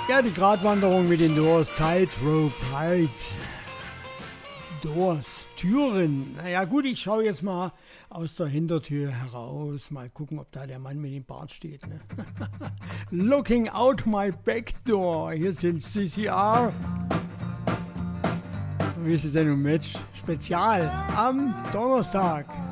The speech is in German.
Ja, die Gratwanderung mit den Doors, Tightrope Ride. Doors, Türen. Naja gut, ich schaue jetzt mal aus der Hintertür heraus. Mal gucken, ob da der Mann mit dem Bart steht. Ne? Looking out my back door. Hier sind CCR. Wie ist es denn um Match? Spezial am Donnerstag.